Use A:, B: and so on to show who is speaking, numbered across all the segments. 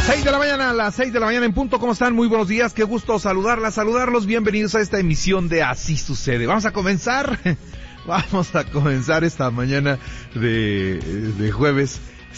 A: Las 6 de la mañana en punto. ¿Cómo están? Muy buenos días, qué gusto saludarlos. Bienvenidos a esta emisión de Así Sucede. Vamos a comenzar esta mañana de jueves.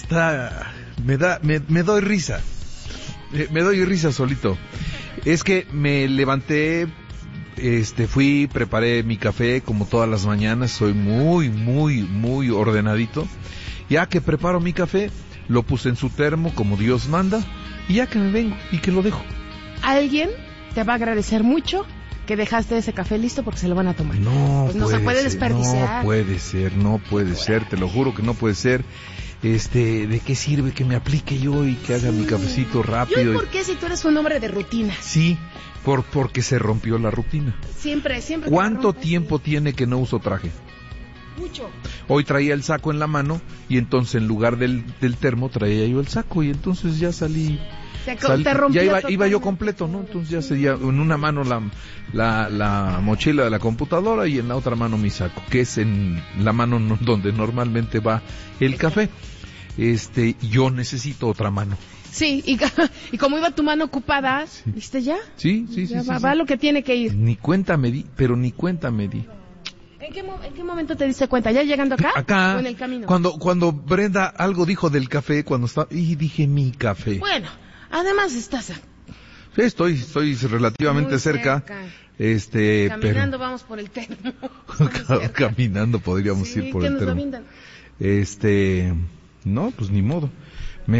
A: Me doy risa. Me doy risa solito. Es que me levanté, preparé mi café como todas las mañanas. Soy muy ordenadito. Ya que preparo mi café, lo puse en su termo como Dios manda, y ya que me vengo y que lo dejo.
B: Alguien te va a agradecer mucho que dejaste ese café listo porque se lo van a tomar.
A: No
B: se puede desperdiciar.
A: No puede ser, te lo juro que no puede ser. ¿De qué sirve que me aplique yo y que haga mi cafecito rápido?
B: ¿Yo y por qué si tú eres un hombre de rutina?
A: Sí, porque se rompió la rutina.
B: Siempre.
A: ¿Cuánto tiempo tiene que no uso traje?
B: Mucho.
A: Hoy traía el saco en la mano y entonces en lugar del termo traía yo el saco y entonces ya salí.
B: Te rompió.
A: Ya iba yo completo, ¿no? Entonces ya sería en una mano la mochila de la computadora y en la otra mano mi saco, que es en la mano donde normalmente va el café. Yo necesito otra mano.
B: Sí, y como iba tu mano ocupada, ¿viste ya?
A: Sí.
B: Va lo que tiene que ir.
A: Ni cuenta me di.
B: ¿En qué momento te diste cuenta? ¿Ya llegando acá?
A: Acá.
B: ¿O en el camino?
A: Cuando Brenda algo dijo del café, y dije mi café.
B: Bueno, además estás...
A: Sí, estoy relativamente
B: muy
A: cerca.
B: Caminando vamos por el termo.
A: Caminando podríamos ir por el termo. No, pues ni modo. Me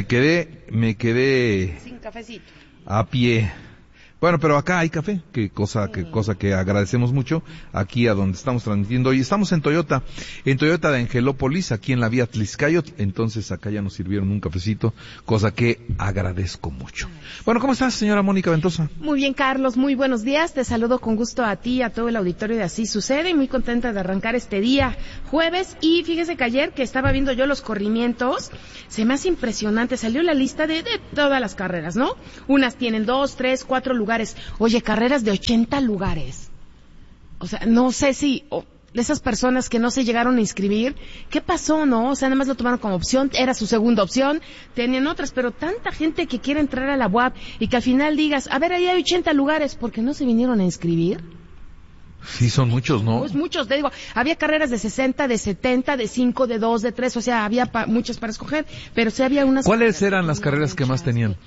A: quedé
B: sin cafecito.
A: A pie. Bueno, pero acá hay café, cosa que agradecemos mucho, aquí a donde estamos transmitiendo hoy. Estamos en Toyota de Angelópolis, aquí en la vía Tliscayot, entonces acá ya nos sirvieron un cafecito, cosa que agradezco mucho. Bueno, ¿cómo estás, señora Mónica Ventosa?
B: Muy bien, Carlos, muy buenos días, te saludo con gusto a ti, a todo el auditorio de Así Sucede, y muy contenta de arrancar este día jueves, y fíjese que ayer que estaba viendo yo los corrimientos, se me hace impresionante, salió la lista de todas las carreras, ¿no? Unas tienen 2, 3, 4 lugares. Oye, carreras de 80 lugares. O sea, no sé si esas personas que no se llegaron a inscribir, ¿qué pasó, no? O sea, nada más lo tomaron como opción, era su segunda opción, tenían otras, pero tanta gente que quiere entrar a la UAP y que al final digas, a ver, ahí hay 80 lugares, ¿por qué no se vinieron a inscribir?
A: Sí, son muchos, ¿no?
B: Pues muchos, te digo, había carreras de 60, de 70, de 5, de 2, de 3, o sea, había muchas para escoger, pero sí había unas...
A: ¿Cuáles eran las carreras que más tenían?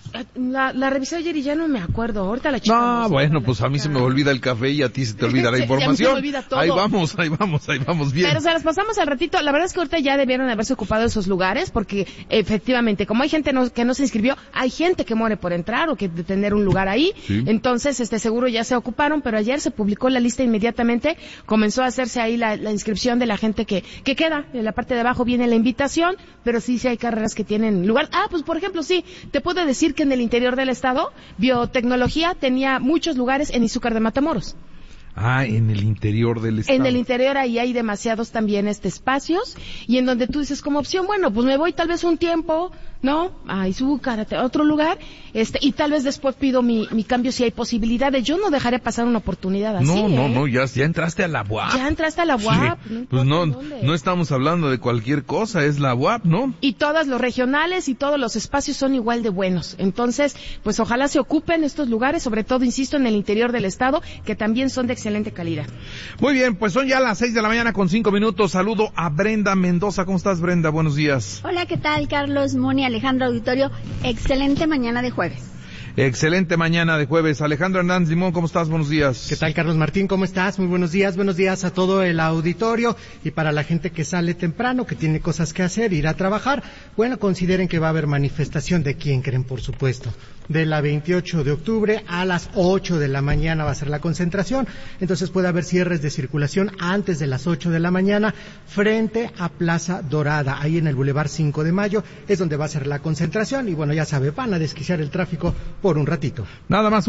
B: La revisé ayer y ya no me acuerdo, ahorita la checamos.
A: No, bueno, pues a mí se me olvida el café y a ti se te olvida la información.
B: Se me olvida todo.
A: Ahí vamos bien.
B: Pero se las pasamos al ratito, la verdad es que ahorita ya debieron haberse ocupado esos lugares, porque efectivamente, como hay gente que no se inscribió, hay gente que muere por entrar o que de tener un lugar ahí, sí. Entonces seguro ya se ocuparon, pero ayer se publicó la lista inmediatamente, comenzó a hacerse ahí la inscripción de la gente que queda, en la parte de abajo viene la invitación, pero sí hay carreras que tienen lugar. Pues por ejemplo, sí, te puedo decir que en el interior del estado, biotecnología tenía muchos lugares en Izúcar de Matamoros.
A: En el interior del estado.
B: En el interior ahí hay demasiados también espacios, y en donde tú dices como opción, bueno, pues me voy tal vez un tiempo, ¿no? A Izúcar, a otro lugar, y tal vez después pido mi cambio si hay posibilidades. Yo no dejaré pasar una oportunidad así.
A: No, ya entraste a la UAP.
B: Ya entraste a la UAP.
A: Sí. Pues no estamos hablando de cualquier cosa, es la UAP, ¿no?
B: Y todos los regionales y todos los espacios son igual de buenos. Entonces, pues ojalá se ocupen estos lugares, sobre todo, insisto, en el interior del estado, que también son de excelente calidad.
A: Muy bien, pues son ya las 6 de la mañana con 5 minutos. Saludo a Brenda Mendoza. ¿Cómo estás, Brenda? Buenos días.
C: Hola, ¿qué tal, Carlos, Moni, Alejandro, auditorio? Excelente mañana de jueves.
A: Excelente mañana de jueves. Alejandro Hernández Limón, ¿cómo estás? Buenos días.
D: ¿Qué tal, Carlos Martín? ¿Cómo estás? Muy buenos días a todo el auditorio, y para la gente que sale temprano, que tiene cosas que hacer, ir a trabajar, bueno, consideren que va a haber manifestación. ¿De quién creen? Por supuesto, de la 28 de octubre a las 8 de la mañana va a ser la concentración, entonces puede haber cierres de circulación antes de las 8 de la mañana frente a Plaza Dorada, ahí en el Boulevard 5 de Mayo, es donde va a ser la concentración, y bueno, ya sabe, van a desquiciar el tráfico por un ratito.
A: Nada más un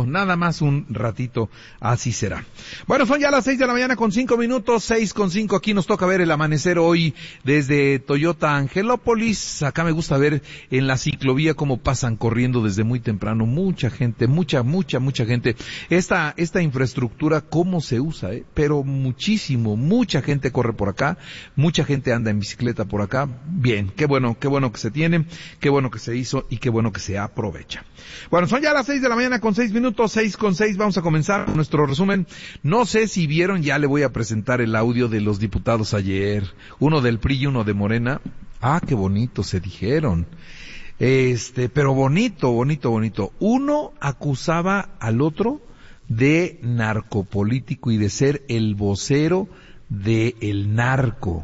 A: ratito, así será. Bueno, son ya las 6 de la mañana con 5 minutos, 6:05, aquí nos toca ver el amanecer hoy desde Toyota Angelópolis. Acá me gusta ver en la ciclovía cómo pasan corriendo desde desde muy temprano, mucha gente, mucha gente. Esta infraestructura, ¿cómo se usa? Pero muchísimo, mucha gente corre por acá, mucha gente anda en bicicleta por acá. Bien, qué bueno que se tiene, qué bueno que se hizo y qué bueno que se aprovecha. Bueno, son ya las 6 de la mañana con 6 minutos, 6:06, vamos a comenzar nuestro resumen. No sé si vieron, ya le voy a presentar el audio de los diputados ayer, uno del PRI y uno de Morena. Ah, qué bonito se dijeron. Pero bonito. Uno acusaba al otro de narcopolítico y de ser el vocero del narco.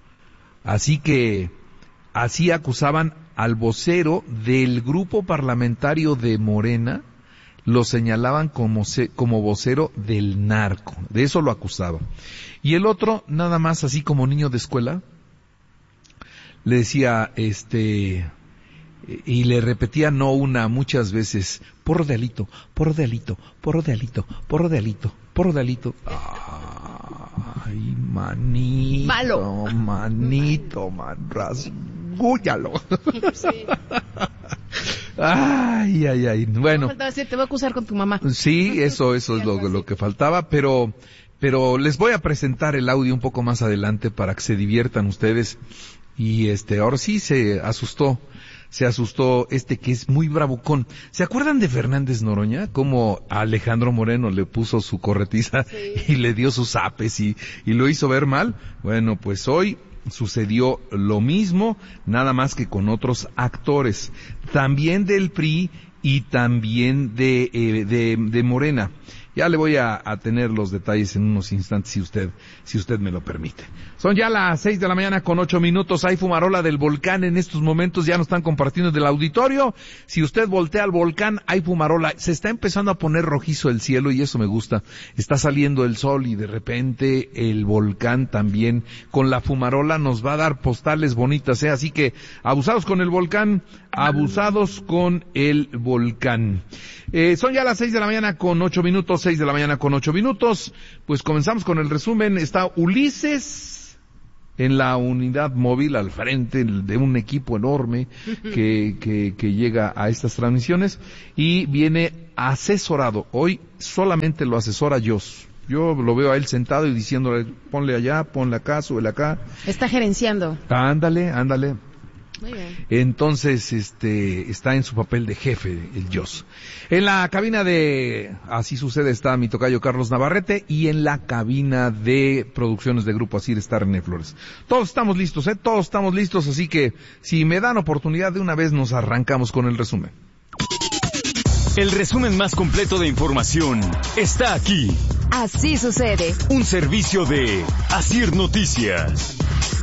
A: Así acusaban al vocero del grupo parlamentario de Morena, lo señalaban como vocero del narco. De eso lo acusaba. Y el otro, nada más así como niño de escuela, le decía, y le repetía no una, muchas veces, porro de alito. Ay, manito, rasgúyalo.
B: Sí.
A: Ay. Bueno.
B: Faltaba decir, te voy a acusar con tu mamá.
A: Sí, eso es lo que faltaba, pero les voy a presentar el audio un poco más adelante para que se diviertan ustedes. Y ahora sí se asustó que es muy bravucón. ¿Se acuerdan de Fernández Noroña? Como a Alejandro Moreno le puso su corretiza, sí, y le dio sus zapes y lo hizo ver mal. Bueno, pues hoy sucedió lo mismo, nada más que con otros actores, también del PRI y también de Morena. Ya le voy a tener los detalles en unos instantes si usted me lo permite. Son ya las 6 de la mañana con 8 minutos. Hay fumarola del volcán en estos momentos, ya nos están compartiendo del auditorio. Si usted voltea al volcán, hay fumarola. Se está empezando a poner rojizo el cielo y eso me gusta. Está saliendo el sol y de repente el volcán también con la fumarola nos va a dar postales bonitas, Así que abusados con el volcán, son ya las 6 de la mañana con 8 minutos, 6 de la mañana con 8 minutos. Pues comenzamos con el resumen. Está Ulises en la unidad móvil al frente de un equipo enorme que llega a estas transmisiones y viene asesorado. Hoy solamente lo asesora Jos. Yo lo veo a él sentado y diciéndole, ponle allá, ponle acá, súbele acá.
B: Está gerenciando.
A: Ándale.
B: Muy bien.
A: Entonces, está en su papel de jefe, el Jos. En la cabina de Así Sucede está mi tocayo Carlos Navarrete y en la cabina de producciones de Grupo Asir está René Flores. Todos estamos listos, Todos estamos listos, así que si me dan oportunidad de una vez nos arrancamos con el resumen.
E: El resumen más completo de información está aquí.
F: Así Sucede.
E: Un servicio de Asir Noticias.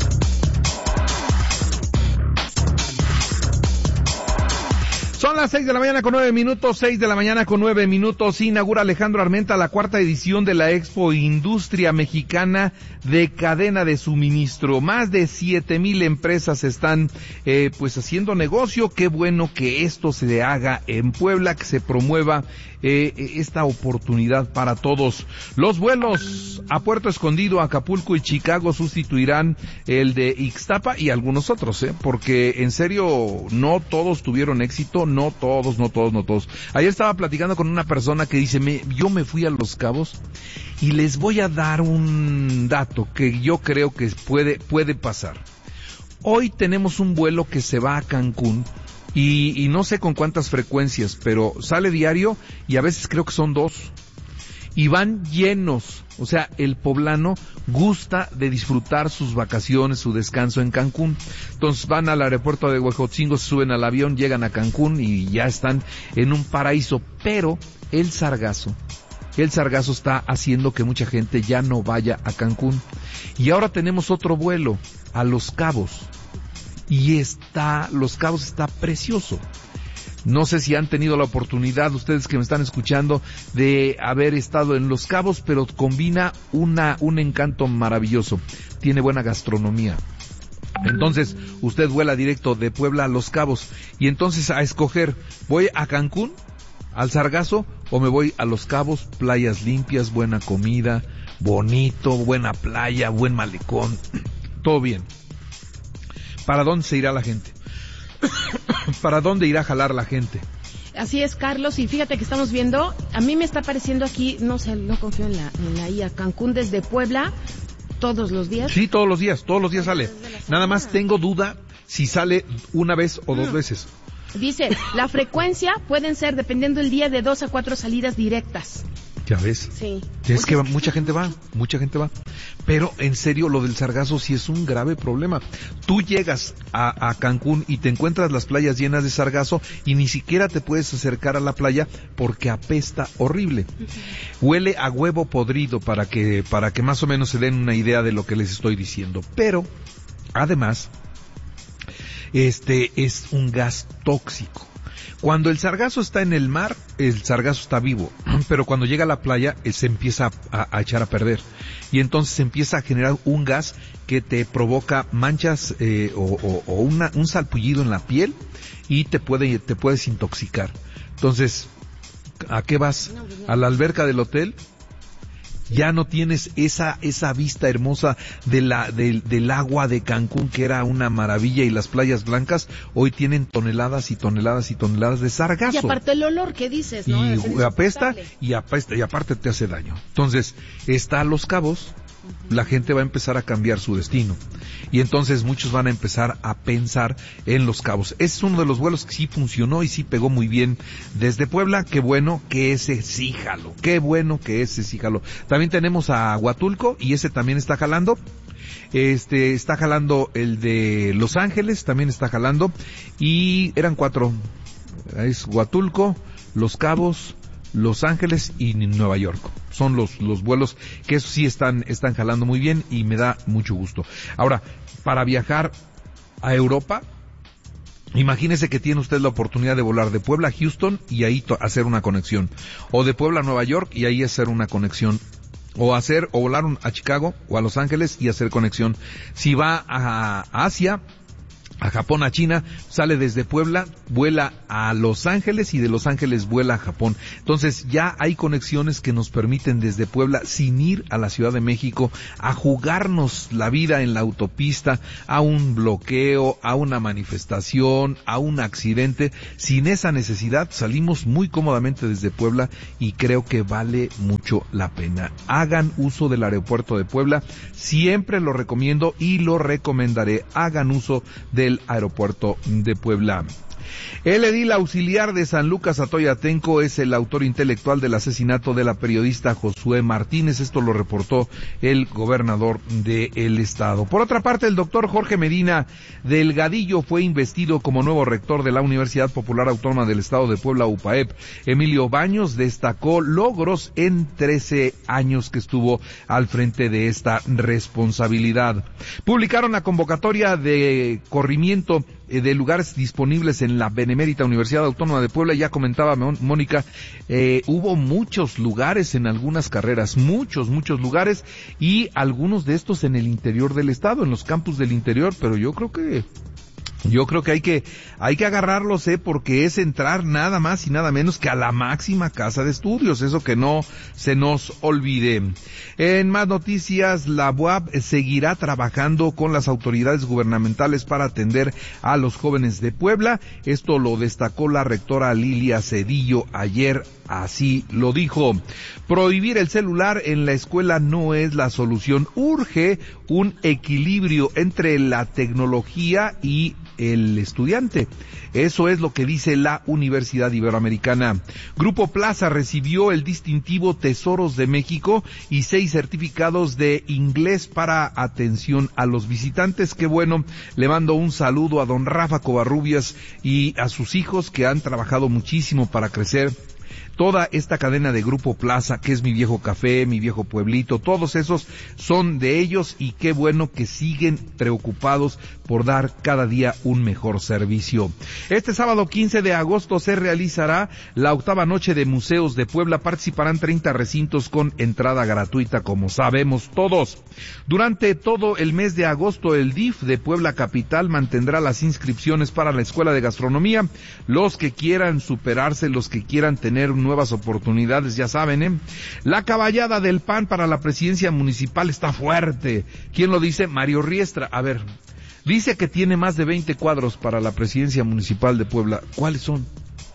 A: Son las 6 de la mañana con 9 minutos, 6 de la mañana con 9 minutos. Inaugura Alejandro Armenta la 4ª edición de la Expo Industria Mexicana de Cadena de Suministro. Más de 7,000 empresas están haciendo negocio. Qué bueno que esto se haga en Puebla, que se promueva esta oportunidad para todos. Los vuelos a Puerto Escondido, Acapulco y Chicago sustituirán el de Ixtapa y algunos otros, porque en serio no todos tuvieron éxito, no todos. Ayer estaba platicando con una persona que dice, yo me fui a Los Cabos y les voy a dar un dato que yo creo que puede pasar. Hoy tenemos un vuelo que se va a Cancún y no sé con cuántas frecuencias, pero sale diario y a veces creo que son 2 y van llenos. O sea, el poblano gusta de disfrutar sus vacaciones, su descanso en Cancún. Entonces van al aeropuerto de Huejotzingo, se suben al avión, llegan a Cancún y ya están en un paraíso. Pero el sargazo está haciendo que mucha gente ya no vaya a Cancún. Y ahora tenemos otro vuelo a Los Cabos. Y Los Cabos está precioso. No sé si han tenido la oportunidad, ustedes que me están escuchando, de haber estado en Los Cabos, pero combina un encanto maravilloso. Tiene buena gastronomía. Entonces, usted vuela directo de Puebla a Los Cabos. Y entonces a escoger, ¿voy a Cancún, al Sargazo, o me voy a Los Cabos? Playas limpias, buena comida, bonito, buena playa, buen malecón, todo bien. ¿Para dónde se irá la gente? ¿Para dónde irá a jalar la gente?
B: Así es, Carlos, y fíjate que estamos viendo, a mí me está apareciendo aquí, no sé, no confío en la IA, Cancún desde Puebla, todos los días.
A: Sí, todos los días sale. Nada más tengo duda si sale una vez o 2 veces.
B: Dice, la frecuencia pueden ser, dependiendo del día, de 2 a 4 salidas directas.
A: Ya ves.
B: Sí.
A: Es que mucha gente va. Pero en serio, lo del sargazo sí es un grave problema. Tú llegas a Cancún y te encuentras las playas llenas de sargazo y ni siquiera te puedes acercar a la playa porque apesta horrible. Huele a huevo podrido para que más o menos se den una idea de lo que les estoy diciendo. Pero, además, es un gas tóxico. Cuando el sargazo está en el mar, el sargazo está vivo, pero cuando llega a la playa, se empieza a echar a perder. Y entonces se empieza a generar un gas que te provoca manchas un salpullido en la piel y te puedes intoxicar. Entonces, ¿a qué vas? ¿A la alberca del hotel? Ya no tienes esa vista hermosa del agua de Cancún, que era una maravilla, y las playas blancas hoy tienen toneladas y toneladas y toneladas de sargazo.
B: Y aparte el olor que dices, ¿no?
A: Y apesta y aparte te hace daño. Entonces, está a Los Cabos, la gente va a empezar a cambiar su destino. Y entonces muchos van a empezar a pensar en Los Cabos. Ese es uno de los vuelos que sí funcionó y sí pegó muy bien desde Puebla. Qué bueno que ese sí jaló. También tenemos a Huatulco y ese también está jalando. Está jalando el de Los Ángeles, también está jalando. Y eran 4. Es Huatulco, Los Cabos, Los Ángeles y Nueva York. Son los vuelos que eso sí están jalando muy bien y me da mucho gusto. Ahora, para viajar a Europa, imagínese que tiene usted la oportunidad de volar de Puebla a Houston y ahí hacer una conexión. O de Puebla a Nueva York y ahí hacer una conexión. O volar a Chicago o a Los Ángeles y hacer conexión. Si va a Asia, a Japón, a China, sale desde Puebla, vuela a Los Ángeles y de Los Ángeles vuela a Japón. Entonces ya hay conexiones que nos permiten desde Puebla, sin ir a la Ciudad de México, a jugarnos la vida en la autopista, a un bloqueo, a una manifestación, a un accidente. Sin esa necesidad salimos muy cómodamente desde Puebla y creo que vale mucho la pena. Hagan uso del aeropuerto de Puebla, siempre lo recomiendo y lo recomendaré. Hagan uso del aeropuerto de Puebla. El edil auxiliar de San Lucas Atoyatenco es el autor intelectual del asesinato de la periodista Josué Martínez. Esto lo reportó el gobernador del estado. Por otra parte, el doctor Jorge Medina Delgadillo fue investido como nuevo rector de la Universidad Popular Autónoma del Estado de Puebla, UPAEP. Emilio Baños destacó logros en 13 años que estuvo al frente de esta responsabilidad. Publicaron la convocatoria de corrimiento de lugares disponibles en la Benemérita Universidad Autónoma de Puebla. Ya comentaba Mónica, hubo muchos lugares en algunas carreras, muchos lugares, y algunos de estos en el interior del estado, en los campus del interior, pero yo creo que hay que agarrarlos, porque es entrar nada más y nada menos que a la máxima casa de estudios, eso que no se nos olvide. En más noticias, la UAP seguirá trabajando con las autoridades gubernamentales para atender a los jóvenes de Puebla. Esto lo destacó la rectora Lilia Cedillo ayer, así lo dijo. Prohibir el celular en la escuela no es la solución. Urge un equilibrio entre la tecnología y el estudiante. Eso es lo que dice la Universidad Iberoamericana. Grupo Plaza recibió el distintivo Tesoros de México y 6 certificados de inglés para atención a los visitantes. Qué bueno. Le mando un saludo a don Rafa Covarrubias y a sus hijos que han trabajado muchísimo para crecer toda esta cadena de Grupo Plaza, que es Mi Viejo Café, Mi Viejo Pueblito. Todos esos son de ellos y qué bueno que siguen preocupados por dar cada día un mejor servicio. Este sábado 15 de agosto se realizará la 8ª Noche de Museos de Puebla. Participarán 30 recintos con entrada gratuita, como sabemos todos. Durante todo el mes de agosto, el DIF de Puebla Capital mantendrá las inscripciones para la Escuela de Gastronomía. Los que quieran superarse, los que quieran tener nuevas oportunidades, ya saben, La caballada del PAN para la presidencia municipal está fuerte. ¿Quién lo dice? Mario Riestra. A ver, dice que tiene más de 20 cuadros para la presidencia municipal de Puebla. ¿Cuáles son?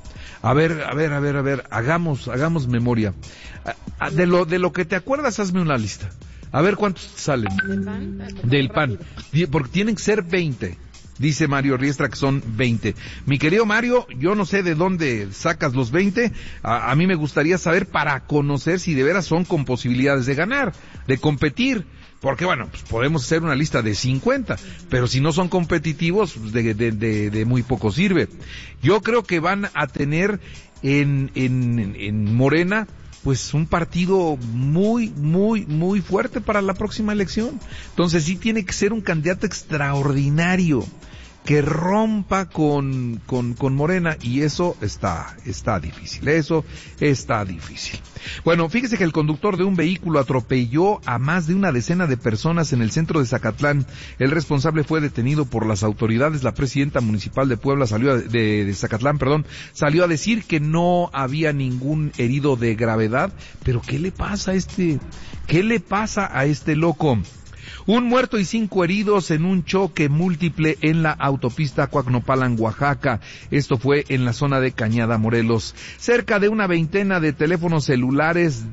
A: A ver, hagamos memoria. De lo que te acuerdas, hazme una lista. A ver cuántos salen. Del PAN. Porque tienen que ser 20. Dice Mario Riestra que son 20. Mi querido Mario, yo no sé de dónde sacas los 20. A mí me gustaría saber para conocer si de veras son con posibilidades de ganar, de competir. Porque bueno, pues podemos hacer una lista de 50, pero si no son competitivos, de muy poco sirve. Yo creo que van a tener en Morena, pues un partido muy fuerte para la próxima elección. Entonces sí tiene que ser un candidato extraordinario, que rompa con Morena, y eso está difícil, Bueno, fíjese que el conductor de un vehículo atropelló a más de una decena de personas en el centro de Zacatlán. El responsable fue detenido por las autoridades. La presidenta municipal de Puebla de Zacatlán, salió a decir que no había ningún herido de gravedad. Pero ¿qué le pasa a este loco? Un muerto y 5 heridos en un choque múltiple en la autopista Coacnopalan, Oaxaca. Esto fue en la zona de Cañada, Morelos. Cerca de una veintena de teléfonos celulares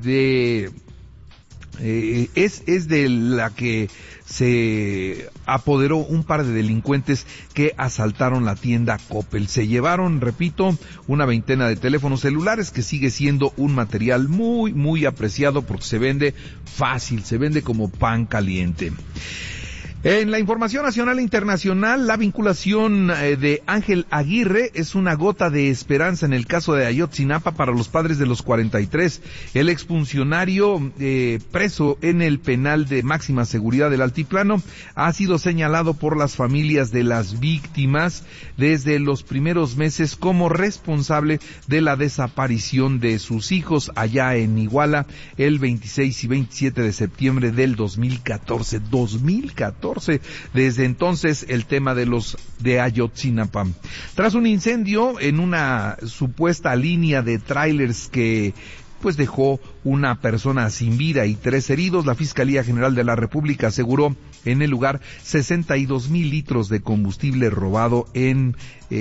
A: es de la que se apoderó un par de delincuentes que asaltaron la tienda Coppel. Se llevaron, repito, una veintena de teléfonos celulares, que sigue siendo un material muy apreciado porque se vende fácil, se vende como pan caliente. En la información nacional e internacional, la vinculación de Ángel Aguirre es una gota de esperanza en el caso de Ayotzinapa para los padres de los 43. El exfuncionario preso en el penal de máxima seguridad del Altiplano ha sido señalado por las familias de las víctimas desde los primeros meses como responsable de la desaparición de sus hijos allá en Iguala el 26 y 27 de septiembre del 2014. Desde entonces el tema de Ayotzinapa. Tras un incendio en una supuesta línea de tráilers que pues dejó una persona sin vida y 3 heridos, la Fiscalía General de la República aseguró en el lugar 62,000 litros de combustible robado en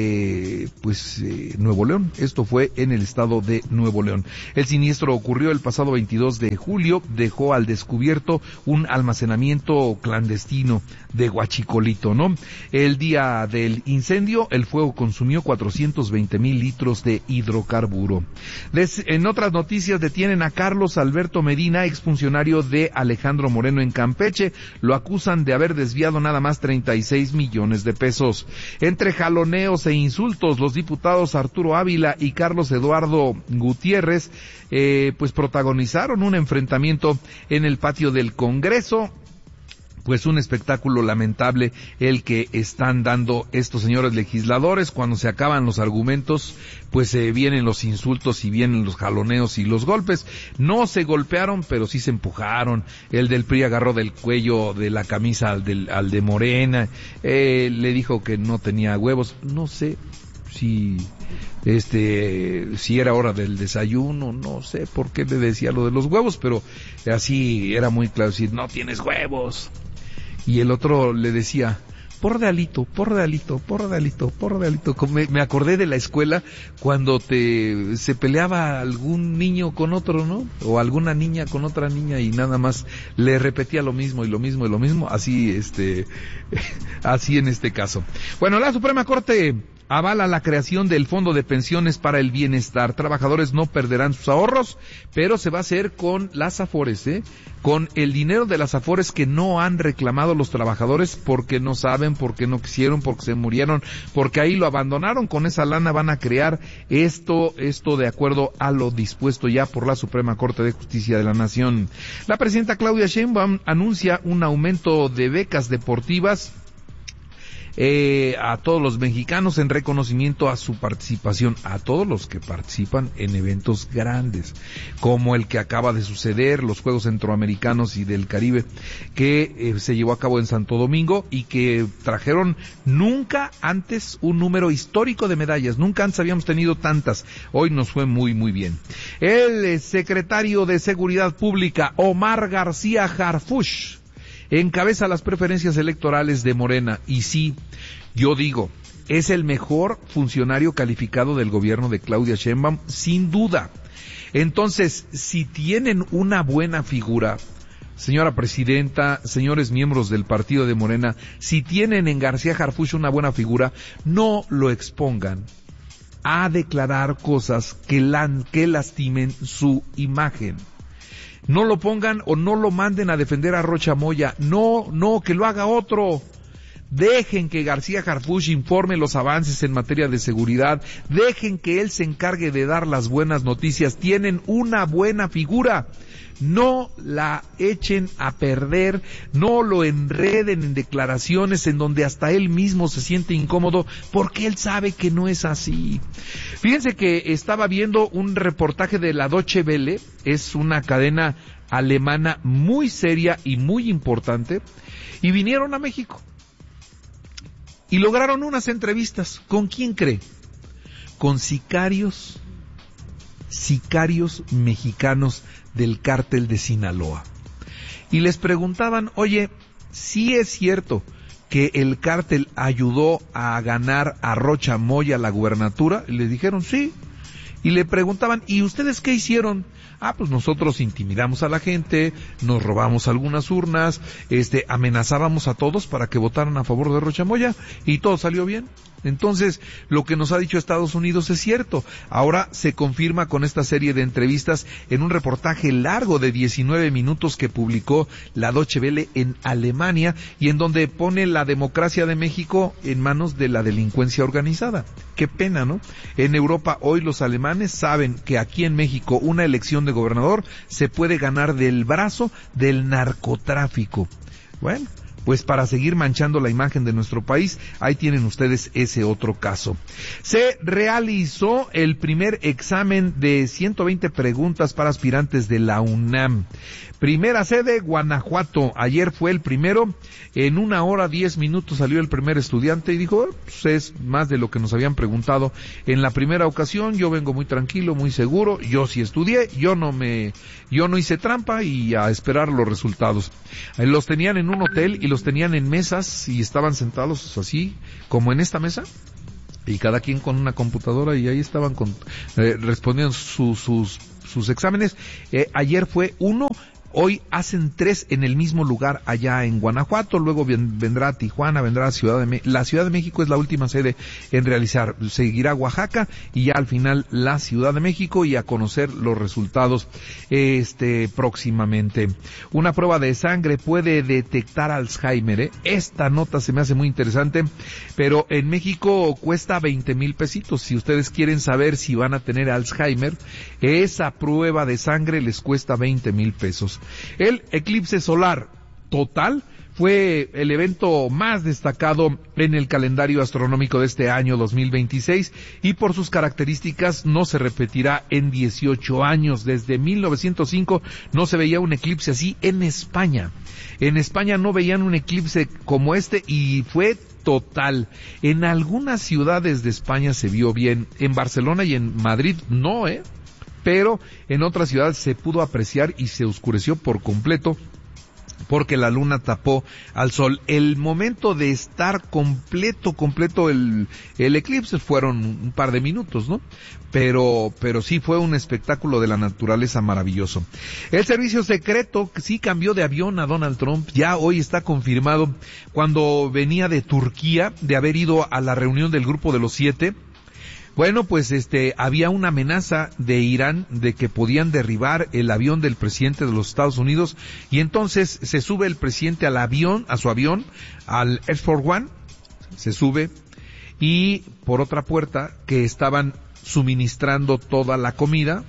A: Nuevo León. Esto fue en el estado de Nuevo León. El siniestro ocurrió el pasado 22 de julio, dejó al descubierto un almacenamiento clandestino de huachicolito, ¿no? El día del incendio, el fuego consumió 420,000 litros de hidrocarburo. En otras noticias, detienen a Carlos Alberto Medina, exfuncionario de Alejandro Moreno en Campeche. Lo acusan de haber desviado nada más 36 millones de pesos. Entre jaloneos e insultos, los diputados Arturo Ávila y Carlos Eduardo Gutiérrez pues protagonizaron un enfrentamiento en el patio del Congreso. Pues un espectáculo lamentable el que están dando estos señores legisladores. Cuando se acaban los argumentos, pues vienen los insultos y vienen los jaloneos y los golpes. No se golpearon, pero sí se empujaron. El del PRI agarró del cuello de la camisa al de Morena, le dijo que no tenía huevos. No sé si era hora del desayuno, no sé por qué le decía lo de los huevos, pero así era muy claro, decir, no tienes huevos. Y el otro le decía, por de alito. Me acordé de la escuela cuando se peleaba algún niño con otro, ¿no? O alguna niña con otra niña y nada más le repetía lo mismo, así así en este caso. Bueno, la Suprema Corte avala la creación del Fondo de Pensiones para el Bienestar. Trabajadores no perderán sus ahorros, pero se va a hacer con las Afores, con el dinero de las Afores que no han reclamado los trabajadores porque no saben, porque no quisieron, porque se murieron, porque ahí lo abandonaron. Con esa lana van a crear esto de acuerdo a lo dispuesto ya por la Suprema Corte de Justicia de la Nación. La presidenta Claudia Sheinbaum anuncia un aumento de becas deportivas a todos los mexicanos en reconocimiento a su participación, a todos los que participan en eventos grandes, como el que acaba de suceder, los Juegos Centroamericanos y del Caribe, que se llevó a cabo en Santo Domingo y que trajeron nunca antes un número histórico de medallas, nunca antes habíamos tenido tantas, hoy nos fue muy bien. El secretario de Seguridad Pública, Omar García Harfuch, encabeza las preferencias electorales de Morena. Y sí, yo digo, es el mejor funcionario calificado del gobierno de Claudia Sheinbaum, sin duda. Entonces, si tienen una buena figura, señora presidenta, señores miembros del partido de Morena, si tienen en García Harfuch una buena figura, no lo expongan a declarar cosas que lastimen su imagen. No lo pongan o no lo manden a defender a Rocha Moya. No, que lo haga otro. Dejen que García Harfuch informe los avances en materia de seguridad. Dejen que él se encargue de dar las buenas noticias. Tienen una buena figura. No la echen a perder, no lo enreden en declaraciones en donde hasta él mismo se siente incómodo, porque él sabe que no es así. Fíjense que estaba viendo un reportaje de la Deutsche Welle, es una cadena alemana muy seria y muy importante, y vinieron a México. Y lograron unas entrevistas. ¿Con quién cree? Con sicarios mexicanos del cártel de Sinaloa. Y les preguntaban, oye, ¿sí es cierto que el cártel ayudó a ganar a Rocha Moya la gubernatura? Y les dijeron, sí. Y le preguntaban, ¿y ustedes qué hicieron? Pues nosotros intimidamos a la gente, nos robamos algunas urnas, amenazábamos a todos para que votaran a favor de Rocha Moya, y todo salió bien. Entonces, lo que nos ha dicho Estados Unidos es cierto. Ahora se confirma con esta serie de entrevistas en un reportaje largo de 19 minutos que publicó la Deutsche Welle en Alemania, y en donde pone la democracia de México en manos de la delincuencia organizada. Qué pena, ¿no? En Europa hoy los alemanes saben que aquí en México una elección de gobernador se puede ganar del brazo del narcotráfico. Bueno, pues para seguir manchando la imagen de nuestro país, ahí tienen ustedes ese otro caso. Se realizó el primer examen de 120 preguntas para aspirantes de la UNAM. Primera sede, Guanajuato. Ayer fue el primero. En 1 hora 10 minutos salió el primer estudiante y dijo, pues es más de lo que nos habían preguntado en la primera ocasión. Yo vengo muy tranquilo, muy seguro. Yo sí estudié, yo no hice trampa, y a esperar los resultados. Los tenían en un hotel y los tenían en mesas y estaban sentados así, como en esta mesa. Y cada quien con una computadora, y ahí estaban respondiendo sus exámenes. Ayer fue 1. Hoy hacen 3 en el mismo lugar allá en Guanajuato, luego vendrá Tijuana, vendrá la Ciudad de México es la última sede en realizar. Seguirá Oaxaca y ya al final la Ciudad de México, y a conocer los resultados próximamente. Una prueba de sangre puede detectar Alzheimer, Esta nota se me hace muy interesante, pero en México cuesta 20,000 pesitos. Si ustedes quieren saber si van a tener Alzheimer, esa prueba de sangre les cuesta 20,000 pesos. El eclipse solar total fue el evento más destacado en el calendario astronómico de este año 2026, y por sus características no se repetirá en 18 años. Desde 1905 no se veía un eclipse así en España. En España no veían un eclipse como este, y fue total. En algunas ciudades de España se vio bien, en Barcelona y en Madrid no, pero en otras ciudades se pudo apreciar y se oscureció por completo porque la luna tapó al sol. El momento de estar completo el eclipse fueron un par de minutos, ¿no? Pero sí fue un espectáculo de la naturaleza maravilloso. El servicio secreto sí cambió de avión a Donald Trump. Ya hoy está confirmado, cuando venía de Turquía, de haber ido a la reunión del Grupo de los 7. Bueno, pues había una amenaza de Irán de que podían derribar el avión del presidente de los Estados Unidos, y entonces se sube el presidente a su avión, al Air Force One, se sube, y por otra puerta que estaban suministrando toda la comida,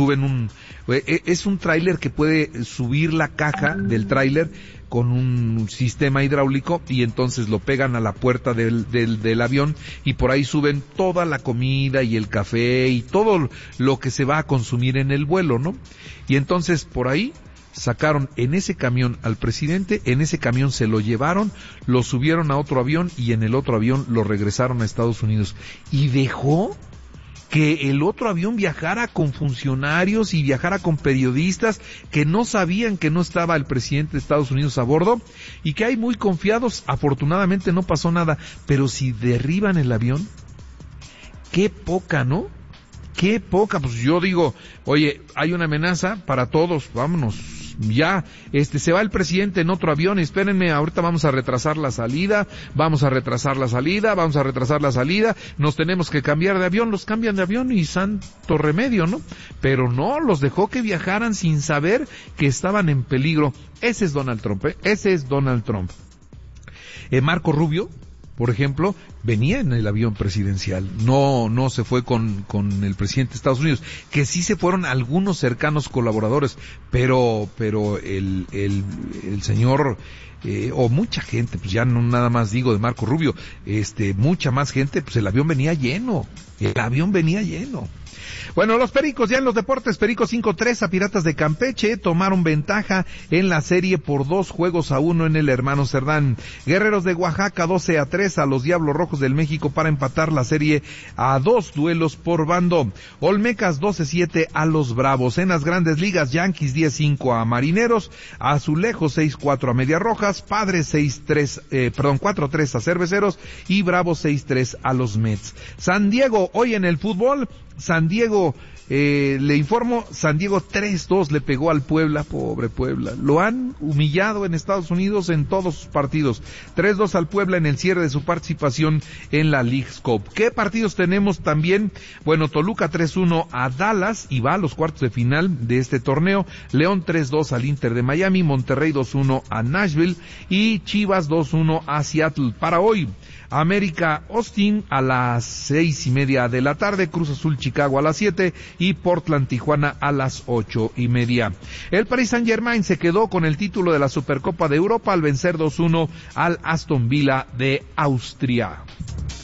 A: es un tráiler que puede subir la caja del tráiler con un sistema hidráulico, y entonces lo pegan a la puerta del avión, y por ahí suben toda la comida y el café y todo lo que se va a consumir en el vuelo, ¿no? Y entonces por ahí sacaron en ese camión al presidente, en ese camión se lo llevaron, lo subieron a otro avión, y en el otro avión lo regresaron a Estados Unidos, y dejó que el otro avión viajara con funcionarios y viajara con periodistas que no sabían que no estaba el presidente de Estados Unidos a bordo y que hay muy confiados. Afortunadamente no pasó nada, pero si derriban el avión, qué poca, ¿no? Qué poca. Pues yo digo, oye, hay una amenaza para todos, vámonos. Ya, se va el presidente en otro avión, espérenme, ahorita vamos a retrasar la salida, nos tenemos que cambiar de avión, los cambian de avión y santo remedio, ¿no? Pero no, los dejó que viajaran sin saber que estaban en peligro. Ese es Donald Trump, ese es Donald Trump. Marco Rubio, por ejemplo, venía en el avión presidencial, no se fue con el presidente de Estados Unidos, que sí se fueron algunos cercanos colaboradores, pero el señor, o mucha gente, pues ya no nada más digo de Marco Rubio, mucha más gente, pues el avión venía lleno. Bueno, los Pericos ya en los deportes, Pericos 5-3 a Piratas de Campeche, tomaron ventaja en la serie por 2-1 en el Hermano Cerdán. Guerreros de Oaxaca 12-3 a los Diablos Rojos del México para empatar la serie a 2 duelos por bando. Olmecas 12-7 a los Bravos. En las Grandes Ligas, Yankees 10-5 a Marineros, Azulejos 6-4 a Medias Rojas, Padres 4-3 a Cerveceros y Bravos 6-3 a los Mets. San Diego, hoy en el fútbol, San Diego, le informo, San Diego 3-2 le pegó al Puebla, pobre Puebla. Lo han humillado en Estados Unidos en todos sus partidos. 3-2 al Puebla en el cierre de su participación en la League's Cup. ¿Qué partidos tenemos también? Bueno, Toluca 3-1 a Dallas y va a los cuartos de final de este torneo. León 3-2 al Inter de Miami, Monterrey 2-1 a Nashville y Chivas 2-1 a Seattle. Para hoy, América Austin a las 6:30 de la tarde, Cruz Azul Chicago a las 7 y Portland Tijuana a las 8:30. El Paris Saint-Germain se quedó con el título de la Supercopa de Europa al vencer 2-1 al Aston Villa de Austria.